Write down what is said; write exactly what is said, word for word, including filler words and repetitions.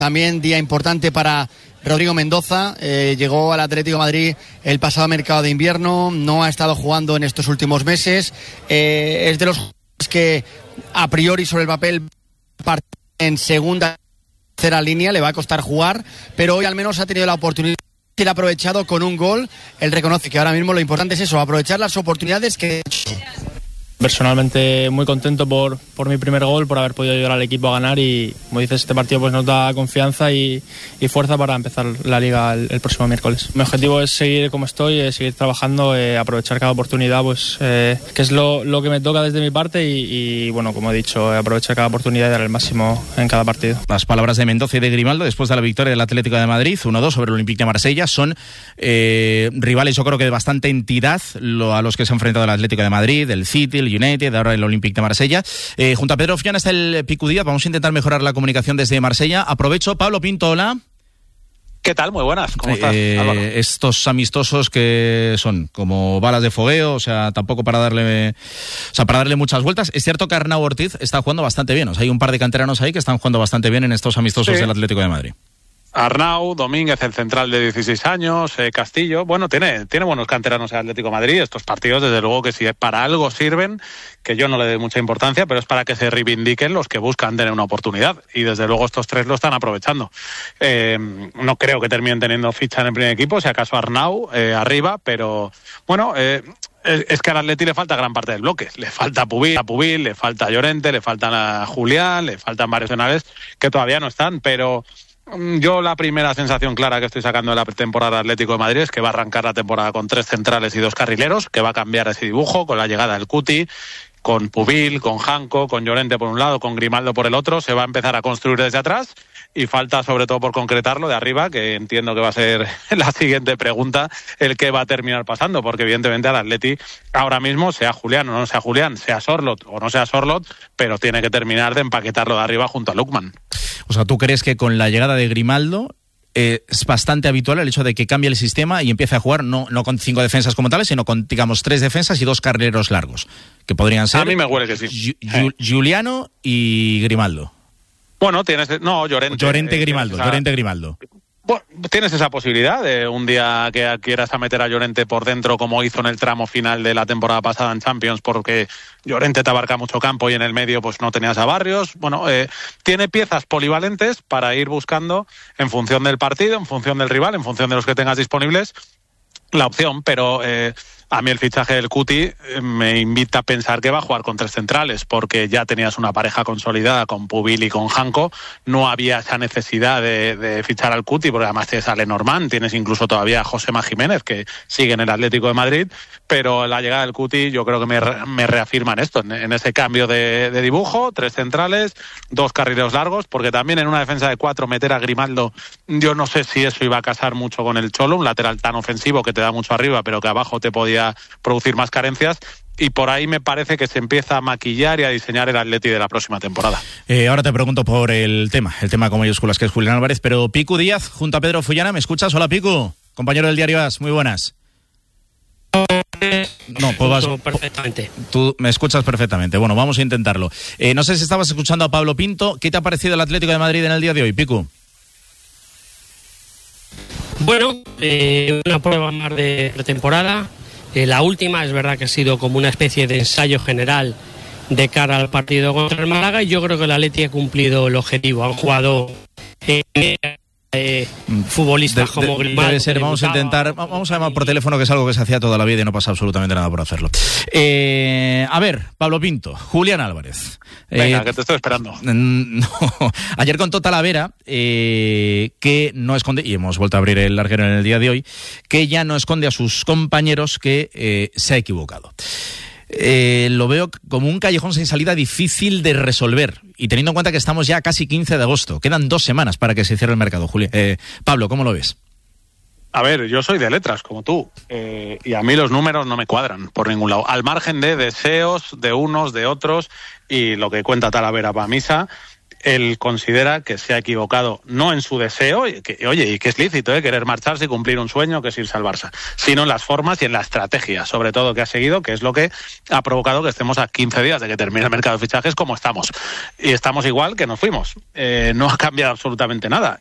También día importante para Rodrigo Mendoza, eh, llegó al Atlético de Madrid el pasado mercado de invierno, no ha estado jugando en estos últimos meses, eh, es de los jugadores que a priori sobre el papel parte en segunda, tercera línea, le va a costar jugar, pero hoy al menos ha tenido la oportunidad de ir aprovechado con un gol. Él reconoce que ahora mismo lo importante es eso, aprovechar las oportunidades que... Personalmente muy contento por, por mi primer gol, por haber podido ayudar al equipo a ganar y, como dices, este partido pues nos da confianza y, y fuerza para empezar la Liga el, el próximo miércoles. Mi objetivo es seguir como estoy, es seguir trabajando, eh, aprovechar cada oportunidad, pues eh, que es lo, lo que me toca desde mi parte y, y bueno, como he dicho, aprovechar cada oportunidad y dar el máximo en cada partido. Las palabras de Mendoza y de Grimaldo después de la victoria del Atlético de Madrid, uno dos sobre el Olympique de Marsella, son eh, rivales yo creo que de bastante entidad lo, a los que se ha enfrentado el Atlético de Madrid, el City, el United, ahora el Olympique de Marsella. Eh, junto a Pedro Ofiana está el Picu Díaz. Vamos a intentar mejorar la comunicación desde Marsella. Aprovecho, Pablo Pinto, hola. ¿Qué tal? Muy buenas. ¿Cómo estás, eh, Álvaro? Estos amistosos que son como balas de fogueo, o sea, tampoco para darle, o sea, para darle muchas vueltas. Es cierto que Arnau Ortiz está jugando bastante bien. O sea, hay un par de canteranos ahí que están jugando bastante bien en estos amistosos sí. del Atlético de Madrid. Arnau, Domínguez, el central de dieciséis años, eh, Castillo, bueno, tiene, tiene buenos canteranos el Atlético de Madrid. Estos partidos, desde luego que si para algo sirven, que yo no le doy mucha importancia, pero es para que se reivindiquen los que buscan tener una oportunidad. Y desde luego estos tres lo están aprovechando. Eh, no creo que terminen teniendo ficha en el primer equipo, si acaso Arnau eh, arriba, pero bueno... Eh, Es que al Atleti le falta gran parte del bloque. Le falta Pubil, a Pubil, le falta Llorente, le faltan a Julián, le faltan varios penales que todavía no están, pero yo la primera sensación clara que estoy sacando de la temporada Atlético de Madrid es que va a arrancar la temporada con tres centrales y dos carrileros, que va a cambiar ese dibujo con la llegada del Cuti, con Pubil, con Janko, con Llorente por un lado, con Grimaldo por el otro. Se va a empezar a construir desde atrás y falta sobre todo por concretarlo de arriba, que entiendo que va a ser la siguiente pregunta, el que va a terminar pasando, porque evidentemente al Atleti ahora mismo, sea Julián o no sea Julián, sea Sorloth o no sea Sorloth, pero tiene que terminar de empaquetarlo de arriba junto a Lookman. O sea, ¿tú crees que con la llegada de Grimaldo eh, es bastante habitual el hecho de que cambie el sistema y empiece a jugar no, no con cinco defensas como tales, sino con, digamos, tres defensas y dos carrileros largos, que podrían ser... A mí me huele que sí. Ju- Ju- Giuliano y Grimaldo. Bueno, tienes... No, Llorente. Llorente, eh, Grimaldo, esa, Llorente, Grimaldo. Bueno, tienes esa posibilidad de un día que quieras a meter a Llorente por dentro, como hizo en el tramo final de la temporada pasada en Champions, porque Llorente te abarca mucho campo y en el medio pues no tenías a Barrios. Bueno, eh, tiene piezas polivalentes para ir buscando en función del partido, en función del rival, en función de los que tengas disponibles, la opción, pero... Eh, A mí el fichaje del Cuti me invita a pensar que va a jugar con tres centrales, porque ya tenías una pareja consolidada con Pubil y con Janko. No había esa necesidad de, de fichar al Cuti, porque además tienes a Lenormand, tienes incluso todavía a Josema Jiménez, que sigue en el Atlético de Madrid, pero la llegada del Cuti yo creo que me, me reafirma en esto, en, en ese cambio de, de dibujo, tres centrales, dos carrileros largos, porque también en una defensa de cuatro meter a Grimaldo, yo no sé si eso iba a casar mucho con el Cholo, un lateral tan ofensivo que te da mucho arriba, pero que abajo te podía producir más carencias, y por ahí me parece que se empieza a maquillar y a diseñar el Atleti de la próxima temporada. Eh, ahora te pregunto por el tema, el tema con mayúsculas, que es Julián Álvarez, pero Picu Díaz junto a Pedro Fullana, ¿me escuchas? Hola Picu, compañero del Diario As, muy buenas. No, pues vas perfectamente. Tú me escuchas perfectamente. Bueno, vamos a intentarlo. Eh, no sé si estabas escuchando a Pablo Pinto. ¿Qué te ha parecido el Atlético de Madrid en el día de hoy, Picu? Bueno, eh, una prueba más de pretemporada. Eh, la última es verdad que ha sido como una especie de ensayo general de cara al partido contra el Málaga, y yo creo que el Atleti ha cumplido el objetivo. Han jugado eh, eh, futbolistas de, como de, Grimaldo. Debe ser, vamos a intentar, vamos a llamar por teléfono, que es algo que se hacía toda la vida y no pasa absolutamente nada por hacerlo. Eh, a ver, Pablo Pinto, Julián Álvarez. Venga, eh, que te estoy esperando. No. Ayer contó Talavera eh, que no esconde, y hemos vuelto a abrir el larguero en el día de hoy, que ya no esconde a sus compañeros que eh, se ha equivocado. Eh, lo veo como un callejón sin salida difícil de resolver, y teniendo en cuenta que estamos ya casi quince de agosto, quedan dos semanas para que se cierre el mercado. Julio, eh, Pablo, ¿cómo lo ves? A ver, yo soy de letras, como tú, eh, y a mí los números no me cuadran por ningún lado, al margen de deseos de unos, de otros, y lo que cuenta Talavera para misa. él considera que se ha equivocado no en su deseo, y que, oye, y que es lícito ¿eh? querer marcharse y cumplir un sueño que es irse al Barça, sino en las formas y en la estrategia, sobre todo, que ha seguido, que es lo que ha provocado que estemos a quince días de que termine el mercado de fichajes como estamos. Y estamos igual que nos fuimos. Eh, no ha cambiado absolutamente nada.